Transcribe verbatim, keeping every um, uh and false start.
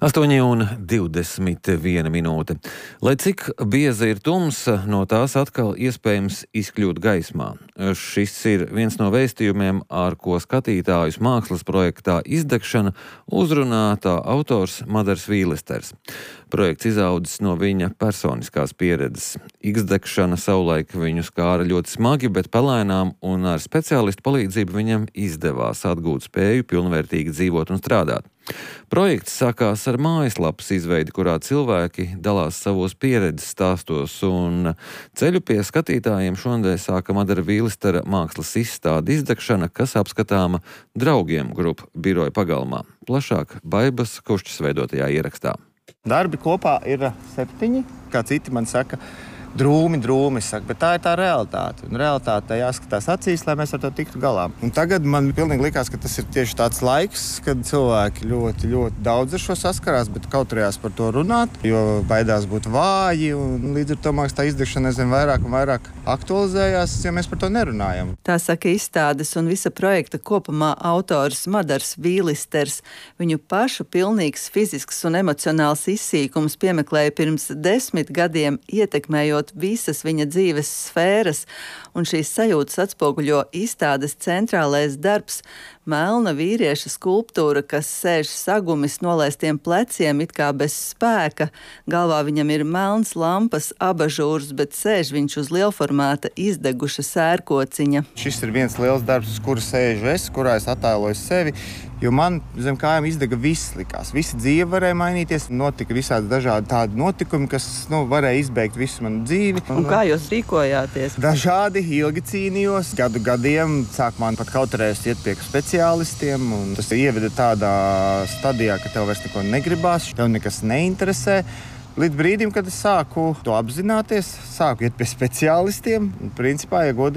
astoņi un divdesmit viena minūte. Lai cik bieza ir tumsa, no tās atkal iespējams izkļūt gaismā. Šis ir viens no vēstījumiem, ar ko skatītājus mākslas projektā Izdegšana uzrunā tā autors Madars Vīlisters. Projekts izaudzis no viņa personiskās pieredzes. Izdegšana savulaik viņu skāra ļoti smagi, bet palēnām un ar speciālistu palīdzību viņam izdevās atgūt spēju pilnvērtīgi dzīvot un strādāt. Projekts sākās ar mājaslapas izveidi, kurā cilvēki dalās savos pieredzes stāstos, un ceļu pie skatītājiem šonadēļ sāka Madara Vīlistera mākslas izstāde Izdegšana, kas apskatāma Draugiem grupu biroja pagalmā. Plašāk Baibas Kušķas veidotajā ierakstā. Darbi kopā ir septiņi, kā citi man saka, drūmi, drūmi, saka, bet tā ir tā realitāte. Un realitāte jāskatās acīs, lai mēs ar to tiktu galā. Un tagad man pilnīgi likās, ka tas ir tieši tāds laiks, kad cilvēki ļoti, ļoti daudz ar šo saskarās, bet kautrējās par to runāt, jo baidās būt vāji, un līdz ar to mākslas tā izdegšana aizvien vairāk un vairāk aktualizējās, ja mēs par to nerunājam. Tā saka izstādes un visa projekta kopumā autors Madars Vīlisters. Viņu pašu pilnīgs fizisks un emocionāls izsīkums piemeklēja pirms desmit gadiem, ietekmējot visas viņa dzīves sfēras, un šīs sajūtas atspoguļo izstādes centrālais darbs – melna vīrieša skulptūra, kas sēž sagumis nolaistiem pleciem, it kā bez spēka. Galvā viņam ir melns lampas abažūrs, bet sēž viņš uz lielformāta izdeguša sērkociņa. Šis ir viens liels darbs, uz kura sēžu es, kurā es attēloju sevi, jo man zem kājām izdega viss likās. Visa dzīve varēja mainīties, notika visādi dažādi tādi notikumi, kas nu, varēja izbeigt visu manu dzīvi. Un kā jūs rīkojāties? Dažādi, ilgi cīnījos, gadu gadiem, sāk man pat kautrējos iet pie speciālistiem, un tas ieveda tādā stadijā, ka tev vairs neko negribās, tev nekas neinteresē. Līdz brīdim, kad es sāku to apzināties, sāku iet pie speciālistiem, un principā, ja godīgi,